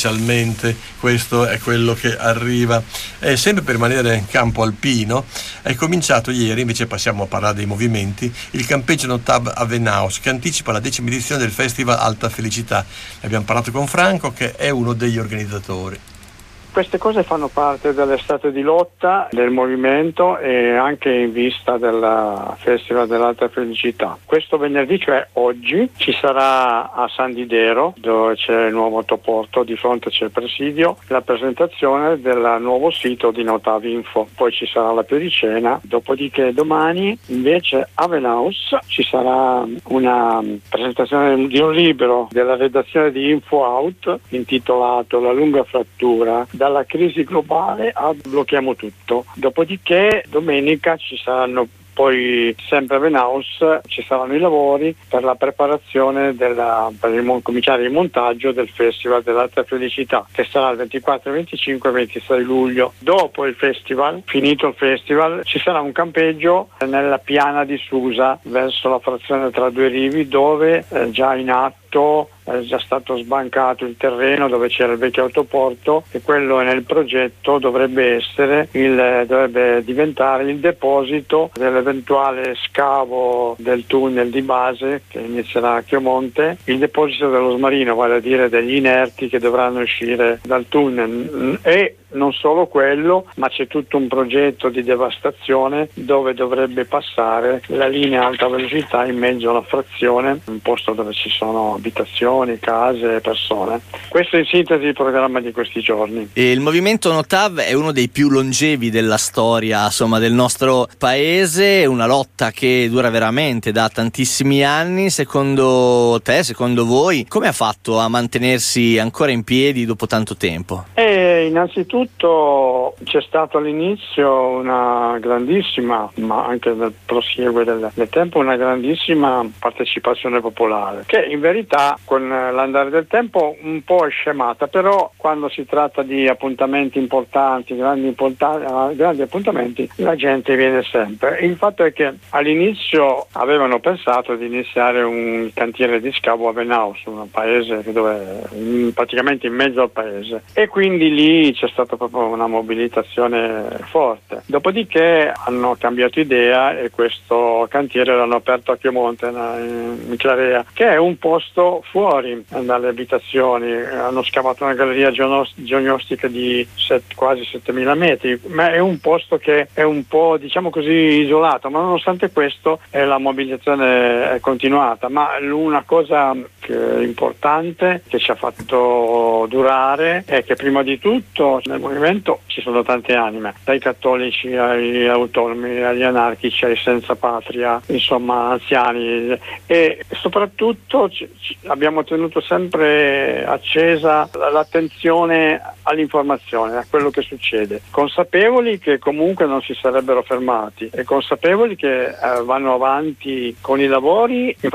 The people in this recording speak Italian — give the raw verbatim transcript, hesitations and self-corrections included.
Ufficialmente questo è quello che arriva. E sempre per rimanere in campo alpino, è cominciato ieri, invece passiamo a parlare dei movimenti, il campeggio Notav a Venaus, che anticipa la decima edizione del Festival Alta Felicità. Abbiamo parlato con Franco, che è uno degli organizzatori. Queste cose fanno parte dell'estate di lotta del movimento e anche in vista del Festival dell'Alta Felicità. Questo venerdì, cioè oggi, ci sarà a San Didero, dove c'è il nuovo autoporto, di fronte c'è il presidio, la presentazione del nuovo sito di Notav Info. Poi ci sarà la pericena, dopodiché domani invece a Venaus ci sarà una presentazione di un libro della redazione di Info Out intitolato La lunga frattura, dalla crisi globale a blocchiamo tutto. Dopodiché domenica ci saranno poi sempre a Venaus ci saranno i lavori per la preparazione della, per il, cominciare il montaggio del Festival dell'Alta Felicità, che sarà il ventiquattro, venticinque e ventisei luglio. Dopo il festival, finito il festival, ci sarà un campeggio nella piana di Susa verso la frazione tra due rivi, dove eh, già in atto è già stato sbancato il terreno dove c'era il vecchio autoporto, e quello nel progetto dovrebbe essere il, dovrebbe diventare il deposito dell'eventuale scavo del tunnel di base che inizierà a Chiomonte, il deposito dello smarino, vale a dire degli inerti che dovranno uscire dal tunnel. E non solo quello, ma c'è tutto un progetto di devastazione dove dovrebbe passare la linea alta velocità in mezzo alla frazione, un posto dove ci sono abitazioni, case, persone. Questo è in sintesi il programma di questi giorni. E il movimento Notav è uno dei più longevi della storia, insomma, del nostro paese, una lotta che dura veramente da tantissimi anni. Secondo te, secondo voi, come ha fatto a mantenersi ancora in piedi dopo tanto tempo? E innanzitutto c'è stato all'inizio una grandissima, ma anche nel prosieguo del, del tempo, una grandissima partecipazione popolare, che in verità con l'andare del tempo un po' è scemata, però quando si tratta di appuntamenti importanti, grandi, importan- grandi appuntamenti, la gente viene sempre. Il fatto è che all'inizio avevano pensato di iniziare un cantiere di scavo a Venaus, un paese dove praticamente in mezzo al paese, e quindi lì c'è stata proprio una mobilitazione forte. Dopodiché hanno cambiato idea e questo cantiere l'hanno aperto a Chiomonte, in Clarea, che è un posto fuori dalle abitazioni. Hanno scavato una galleria geognostica di set, quasi settemila metri, ma è un posto che è un po', diciamo così, isolato, ma nonostante questo eh, la mobilitazione è continuata. Ma una cosa che è importante, che ci ha fatto durare, è che prima di tutto nel movimento ci sono tante anime, dai cattolici agli autonomi, agli anarchici, ai senza patria, insomma anziani, e soprattutto ci, ci abbiamo tenuto sempre accesa l'attenzione all'informazione, a quello che succede, consapevoli che comunque non si sarebbero fermati e consapevoli che eh, vanno avanti con i lavori.